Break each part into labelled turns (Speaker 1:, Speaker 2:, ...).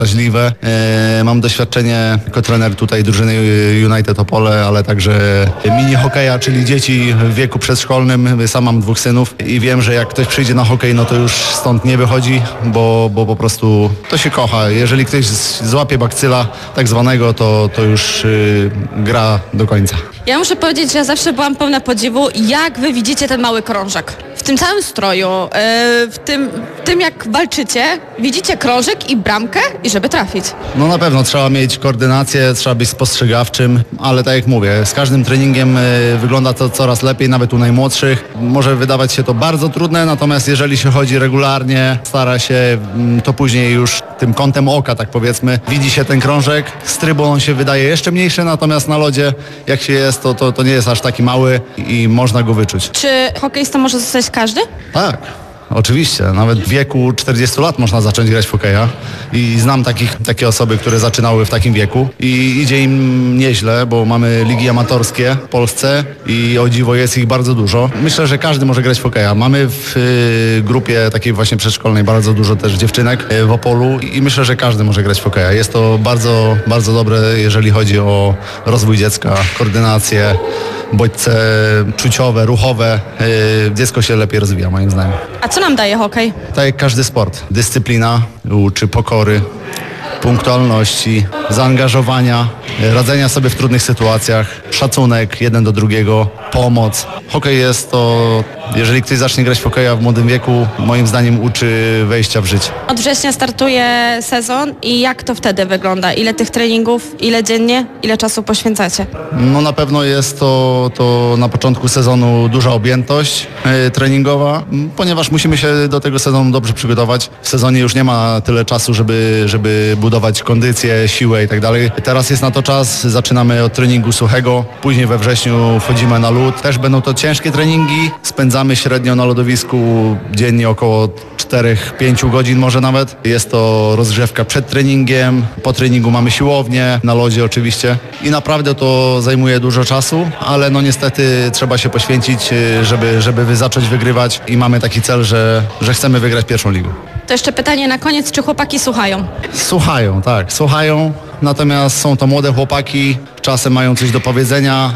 Speaker 1: wrażliwe. Mam doświadczenie jako trener tutaj drużyny United Opole, ale także mini hokeja, czyli dzieci w wieku przedszkolnym. Sam mam 2 synów i wiem, że jak ktoś przyjdzie na hokej, no to już stąd nie wychodzi, bo po prostu to się kocha. Jeżeli ktoś złapie bakcyla tak zwanego, to już gra do końca.
Speaker 2: Ja muszę powiedzieć, że ja zawsze byłam pełna podziwu, jak wy widzicie ten mały krążek. W tym całym stroju, w tym jak walczycie, widzicie krążek i bramkę i żeby trafić.
Speaker 1: No na pewno trzeba mieć koordynację, trzeba być spostrzegawczym, ale tak jak mówię, z każdym treningiem wygląda to coraz lepiej, nawet u najmłodszych. Może wydawać się to bardzo trudne, natomiast jeżeli się chodzi regularnie, stara się, to później już tym kątem oka, tak powiedzmy, widzi się ten krążek. Z trybu on się wydaje jeszcze mniejszy, natomiast na lodzie, jak się jest, to nie jest aż taki mały i można go wyczuć.
Speaker 2: Czy hokeistą może zostać każdy?
Speaker 1: Tak. Oczywiście, nawet w wieku 40 lat można zacząć grać w hokeja i znam takie osoby, które zaczynały w takim wieku i idzie im nieźle, bo mamy ligi amatorskie w Polsce i o dziwo jest ich bardzo dużo. Myślę, że każdy może grać w hokeja. Mamy w grupie takiej właśnie przedszkolnej bardzo dużo też dziewczynek w Opolu i myślę, że każdy może grać w hokeja. Jest to bardzo, bardzo dobre, jeżeli chodzi o rozwój dziecka, koordynację, bodźce czuciowe, ruchowe. Dziecko się lepiej rozwija, moim zdaniem.
Speaker 2: A co nam daje hokej?
Speaker 1: Tak jak każdy sport. Dyscyplina, uczy pokory, punktualności, zaangażowania, radzenia sobie w trudnych sytuacjach, szacunek jeden do drugiego, pomoc. Hokej jest to, jeżeli ktoś zacznie grać w hokeja w młodym wieku, moim zdaniem uczy wejścia w życie.
Speaker 2: Od września startuje sezon i jak to wtedy wygląda? Ile tych treningów, ile dziennie, ile czasu poświęcacie?
Speaker 1: No na pewno jest to na początku sezonu duża objętość treningowa, ponieważ musimy się do tego sezonu dobrze przygotować. W sezonie już nie ma tyle czasu, żeby budować kondycję, siłę i tak dalej. Teraz jest na to czas, zaczynamy od treningu suchego, później we wrześniu wchodzimy na lód. Też będą to ciężkie treningi, spędzamy średnio na lodowisku dziennie około 4-5 godzin może nawet. Jest to rozgrzewka przed treningiem, po treningu mamy siłownię, na lodzie oczywiście i naprawdę to zajmuje dużo czasu, ale no niestety trzeba się poświęcić, żeby zacząć wygrywać i mamy taki cel, że chcemy wygrać pierwszą ligę.
Speaker 2: To jeszcze pytanie na koniec, czy chłopaki słuchają?
Speaker 1: Słuchają, tak, słuchają, natomiast są to młode chłopaki, czasem mają coś do powiedzenia,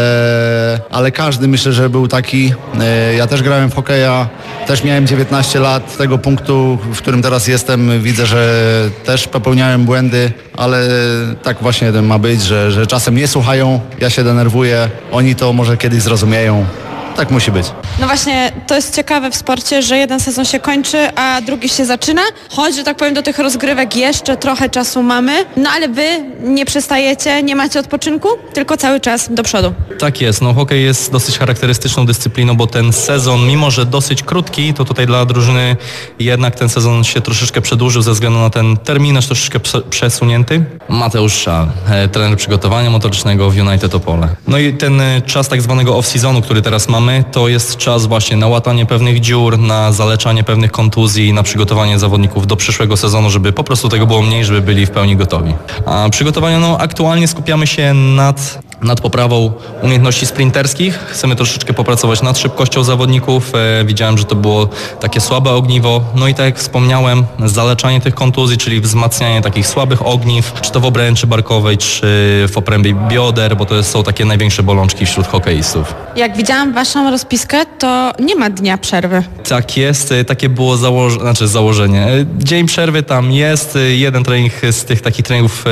Speaker 1: ale każdy myślę, że był taki. Ja też grałem w hokeja, też miałem 19 lat, z tego punktu, w którym teraz jestem, widzę, że też popełniałem błędy, ale tak właśnie ma być, że czasem nie słuchają, ja się denerwuję, oni to może kiedyś zrozumieją. Tak musi być.
Speaker 2: No właśnie, to jest ciekawe w sporcie, że jeden sezon się kończy, a drugi się zaczyna. Choć, że tak powiem, do tych rozgrywek jeszcze trochę czasu mamy, no ale wy nie przestajecie, nie macie odpoczynku, tylko cały czas do przodu.
Speaker 3: Tak jest, no hokej jest dosyć charakterystyczną dyscypliną, bo ten sezon, mimo że dosyć krótki, to tutaj dla drużyny jednak ten sezon się troszeczkę przedłużył ze względu na ten terminarz troszeczkę przesunięty. Mateusz Szal, trener przygotowania motorycznego w United Opole. No i ten czas tak zwanego off-seasonu, który teraz mamy, to jest czas właśnie na łatanie pewnych dziur, na zaleczanie pewnych kontuzji, na przygotowanie zawodników do przyszłego sezonu, żeby po prostu tego było mniej, żeby byli w pełni gotowi. A przygotowania, no aktualnie skupiamy się nad poprawą umiejętności sprinterskich. Chcemy troszeczkę popracować nad szybkością zawodników. Widziałem, że to było takie słabe ogniwo. No i tak jak wspomniałem, zaleczanie tych kontuzji, czyli wzmacnianie takich słabych ogniw, czy to w obręczy barkowej, czy w obrębie bioder, bo to są takie największe bolączki wśród hokeistów.
Speaker 2: Jak widziałam waszą rozpiskę, to nie ma dnia przerwy.
Speaker 3: Tak jest, takie było założenie. Dzień przerwy tam jest, jeden trening z tych takich treningów,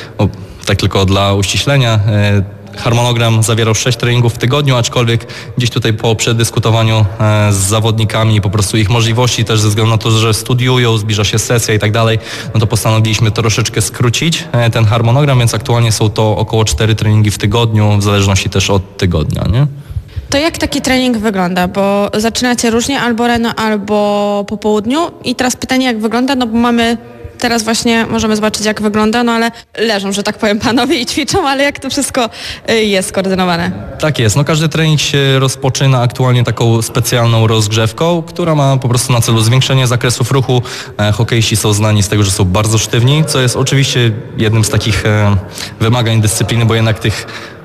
Speaker 3: tak tylko dla uściślenia, harmonogram zawierał 6 treningów w tygodniu, aczkolwiek gdzieś tutaj po przedyskutowaniu z zawodnikami po prostu ich możliwości też ze względu na to, że studiują, zbliża się sesja i tak dalej, no to postanowiliśmy troszeczkę skrócić ten harmonogram, więc aktualnie są to około 4 treningi w tygodniu, w zależności też od tygodnia, nie?
Speaker 2: To jak taki trening wygląda? Bo zaczynacie różnie, albo rano, albo po południu. I teraz pytanie, jak wygląda? No bo mamy teraz właśnie, możemy zobaczyć, jak wygląda, no ale leżą, że tak powiem, panowie i ćwiczą, ale jak to wszystko jest skoordynowane?
Speaker 3: Tak jest, no każdy trening się rozpoczyna aktualnie taką specjalną rozgrzewką, która ma po prostu na celu zwiększenie zakresów ruchu. Hokeiści są znani z tego, że są bardzo sztywni, co jest oczywiście jednym z takich wymagań dyscypliny, bo jednak tych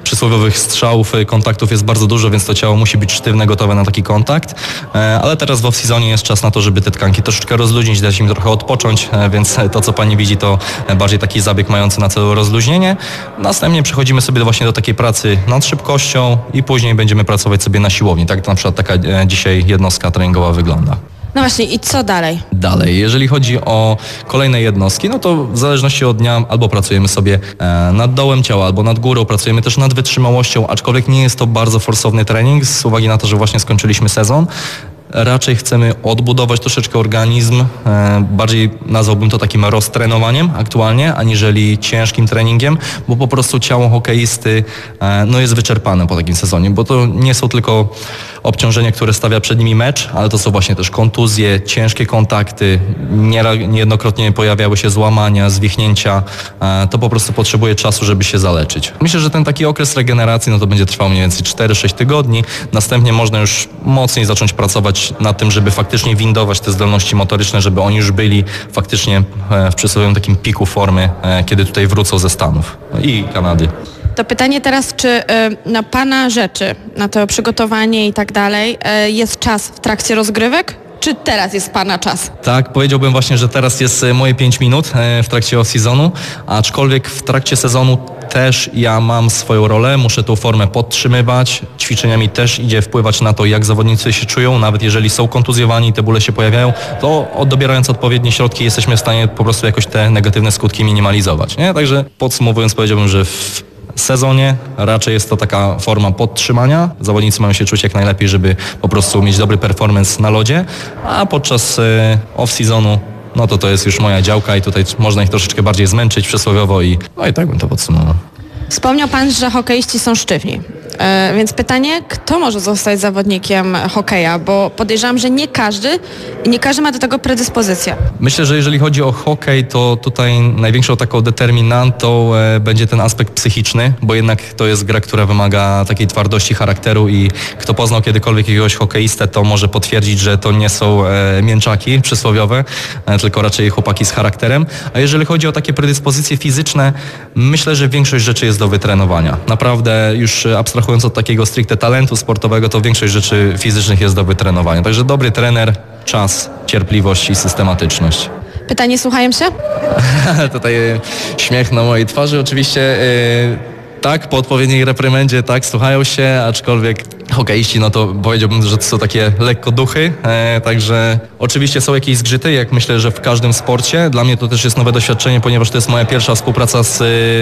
Speaker 3: przysłowiowych strzałów, kontaktów jest bardzo dużo, więc to ciało musi być sztywne, gotowe na taki kontakt, ale teraz w off-seasonie jest czas na to, żeby te tkanki troszeczkę rozluźnić, dać im trochę odpocząć, więc to, co pani widzi, to bardziej taki zabieg mający na celu rozluźnienie. Następnie przechodzimy sobie właśnie do takiej pracy nad szybkością i później będziemy pracować sobie na siłowni. Tak na przykład taka dzisiaj jednostka treningowa wygląda.
Speaker 2: No właśnie, i co dalej?
Speaker 3: Dalej, jeżeli chodzi o kolejne jednostki, no to w zależności od dnia albo pracujemy sobie nad dołem ciała, albo nad górą, pracujemy też nad wytrzymałością, aczkolwiek nie jest to bardzo forsowny trening z uwagi na to, że właśnie skończyliśmy sezon. Raczej chcemy odbudować troszeczkę organizm, bardziej nazwałbym to takim roztrenowaniem aktualnie, aniżeli ciężkim treningiem, bo po prostu ciało hokeisty no jest wyczerpane po takim sezonie, bo to nie są tylko obciążenia, które stawia przed nimi mecz, ale to są właśnie też kontuzje, ciężkie kontakty, niejednokrotnie pojawiały się złamania, zwichnięcia, to po prostu potrzebuje czasu, żeby się zaleczyć. Myślę, że ten taki okres regeneracji no to będzie trwał mniej więcej 4-6 tygodni, następnie można już mocniej zacząć pracować nad tym, żeby faktycznie windować te zdolności motoryczne, żeby oni już byli faktycznie w przysłowiowym takim piku formy, kiedy tutaj wrócą ze Stanów i Kanady.
Speaker 2: To pytanie teraz, czy na Pana rzeczy, na to przygotowanie i tak dalej, jest czas w trakcie rozgrywek? Czy teraz jest Pana czas?
Speaker 3: Tak, powiedziałbym właśnie, że teraz jest moje 5 minut w trakcie off-seasonu, aczkolwiek w trakcie sezonu też ja mam swoją rolę, muszę tą formę podtrzymywać, ćwiczeniami też idzie wpływać na to, jak zawodnicy się czują, nawet jeżeli są kontuzjowani i te bóle się pojawiają, to dobierając odpowiednie środki jesteśmy w stanie po prostu jakoś te negatywne skutki minimalizować, nie? Także podsumowując powiedziałbym, że w sezonie raczej jest to taka forma podtrzymania. Zawodnicy mają się czuć jak najlepiej, żeby po prostu mieć dobry performance na lodzie, a podczas off-seasonu no to jest już moja działka i tutaj można ich troszeczkę bardziej zmęczyć przysłowiowo i tak bym to podsumował.
Speaker 2: Wspomniał Pan, że hokeiści są sztywni. Więc pytanie, kto może zostać zawodnikiem hokeja? Bo podejrzewam, że nie każdy ma do tego predyspozycję.
Speaker 3: Myślę, że jeżeli chodzi o hokej, to tutaj największą taką determinantą będzie ten aspekt psychiczny, bo jednak to jest gra, która wymaga takiej twardości charakteru i kto poznał kiedykolwiek jakiegoś hokeistę, to może potwierdzić, że to nie są mięczaki przysłowiowe, tylko raczej chłopaki z charakterem. A jeżeli chodzi o takie predyspozycje fizyczne, myślę, że większość rzeczy jest do wytrenowania. Naprawdę już abstrahując od takiego stricte talentu sportowego, to większość rzeczy fizycznych jest do wytrenowania. Także dobry trener, czas, cierpliwość i systematyczność.
Speaker 2: Pytanie, słuchają się?
Speaker 3: Tutaj śmiech na mojej twarzy oczywiście. Tak, po odpowiedniej reprymendzie, tak, słuchają się, aczkolwiek hokeiści, no to powiedziałbym, że to są takie lekko duchy, także oczywiście są jakieś zgrzyty, jak myślę, że w każdym sporcie. Dla mnie to też jest nowe doświadczenie, ponieważ to jest moja pierwsza współpraca z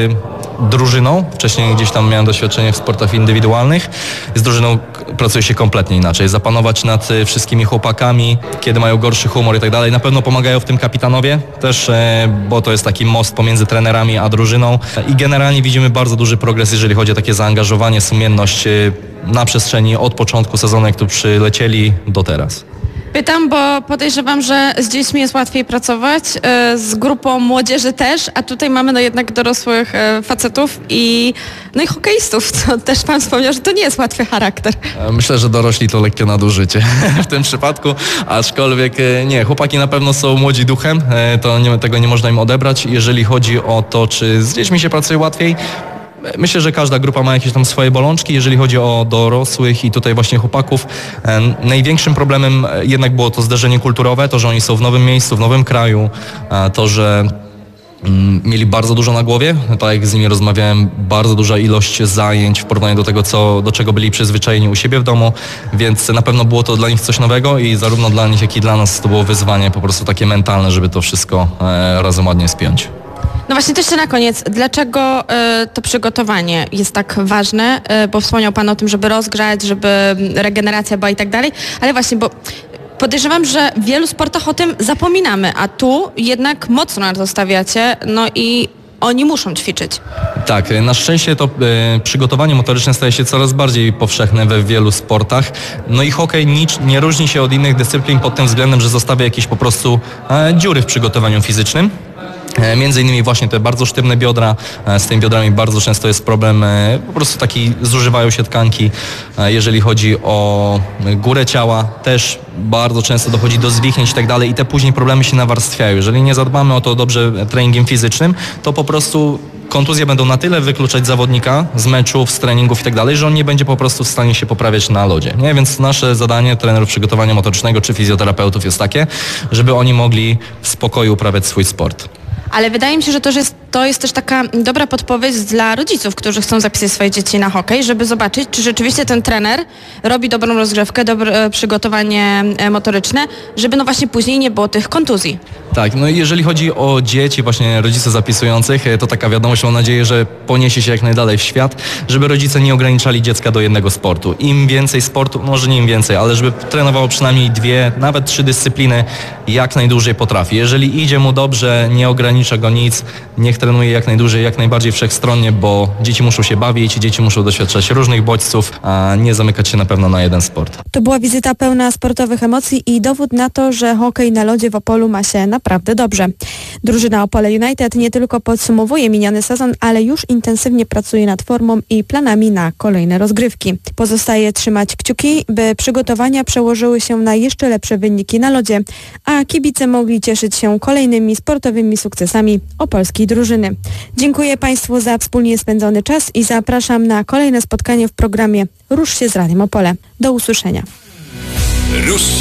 Speaker 3: drużyną. Wcześniej gdzieś tam miałem doświadczenie w sportach indywidualnych. Z drużyną pracuje się kompletnie inaczej. Zapanować nad wszystkimi chłopakami, kiedy mają gorszy humor i tak dalej. Na pewno pomagają w tym kapitanowie też, bo to jest taki most pomiędzy trenerami a drużyną i generalnie widzimy bardzo duży progres, jeżeli chodzi o takie zaangażowanie, sumienność na przestrzeni od początku sezonu, jak tu przylecieli, do teraz.
Speaker 2: Pytam, bo podejrzewam, że z dziećmi jest łatwiej pracować, z grupą młodzieży też, a tutaj mamy jednak dorosłych facetów i hokeistów, co też Pan wspomniał, że to nie jest łatwy charakter.
Speaker 3: Myślę, że dorośli to lekkie nadużycie w tym przypadku, aczkolwiek nie, chłopaki na pewno są młodzi duchem, tego nie można im odebrać. Jeżeli chodzi o to, czy z dziećmi się pracuje łatwiej, myślę, że każda grupa ma jakieś tam swoje bolączki. Jeżeli chodzi o dorosłych i tutaj właśnie chłopaków, największym problemem jednak było to zderzenie kulturowe, to, że oni są w nowym miejscu, w nowym kraju, to, że mieli bardzo dużo na głowie, tak jak z nimi rozmawiałem, bardzo duża ilość zajęć w porównaniu do tego, do czego byli przyzwyczajeni u siebie w domu, więc na pewno było to dla nich coś nowego i zarówno dla nich, jak i dla nas to było wyzwanie po prostu takie mentalne, żeby to wszystko razem ładnie spiąć.
Speaker 2: No właśnie, też na koniec, dlaczego to przygotowanie jest tak ważne, bo wspomniał Pan o tym, żeby rozgrzać, żeby regeneracja była i tak dalej, ale właśnie, bo podejrzewam, że w wielu sportach o tym zapominamy, a tu jednak mocno na to stawiacie, no i oni muszą ćwiczyć.
Speaker 3: Tak, na szczęście to przygotowanie motoryczne staje się coraz bardziej powszechne we wielu sportach. No i hokej nie różni się od innych dyscyplin pod tym względem, że zostawia jakieś po prostu dziury w przygotowaniu fizycznym. Między innymi właśnie te bardzo sztywne biodra, z tymi biodrami bardzo często jest problem, po prostu zużywają się tkanki. Jeżeli chodzi o górę ciała, też bardzo często dochodzi do zwichnięć i tak dalej i te później problemy się nawarstwiają. Jeżeli nie zadbamy o to dobrze treningiem fizycznym, to po prostu kontuzje będą na tyle wykluczać zawodnika z meczów, z treningów i tak dalej, że on nie będzie po prostu w stanie się poprawiać na lodzie. Nie? Więc nasze zadanie trenerów przygotowania motorycznego czy fizjoterapeutów jest takie, żeby oni mogli w spokoju uprawiać swój sport.
Speaker 2: Ale wydaje mi się, że to jest też taka dobra podpowiedź dla rodziców, którzy chcą zapisać swoje dzieci na hokej, żeby zobaczyć, czy rzeczywiście ten trener robi dobrą rozgrzewkę, dobre przygotowanie motoryczne, żeby no właśnie później nie było tych kontuzji.
Speaker 3: Tak, no i jeżeli chodzi o dzieci, właśnie rodziców zapisujących, to taka wiadomość, mam nadzieję, że poniesie się jak najdalej w świat, żeby rodzice nie ograniczali dziecka do jednego sportu. Im więcej sportu, może nie im więcej, ale żeby trenowało przynajmniej 2, nawet 3 dyscypliny, jak najdłużej potrafi. Jeżeli idzie mu dobrze, nie ogranicza go nic, niech trenuje jak najdłużej, jak najbardziej wszechstronnie, bo dzieci muszą się bawić, dzieci muszą doświadczać różnych bodźców, a nie zamykać się na pewno na jeden sport.
Speaker 2: To była wizyta pełna sportowych emocji i dowód na to, że hokej na lodzie w Opolu ma się naprawdę dobrze. Drużyna Opole United nie tylko podsumowuje miniony sezon, ale już intensywnie pracuje nad formą i planami na kolejne rozgrywki. Pozostaje trzymać kciuki, by przygotowania przełożyły się na jeszcze lepsze wyniki na lodzie, a kibice mogli cieszyć się kolejnymi sportowymi sukcesami opolskiej drużyny. Dziękuję Państwu za wspólnie spędzony czas i zapraszam na kolejne spotkanie w programie Rusz się z Radiem Opole. Do usłyszenia.
Speaker 4: Rusz